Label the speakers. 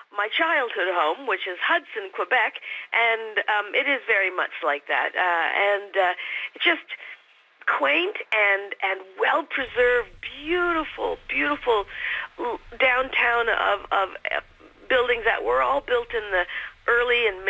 Speaker 1: my childhood home, which is Hudson, Quebec, and it is very much like that. It's just quaint and well preserved, beautiful downtown of buildings that were all built in the early and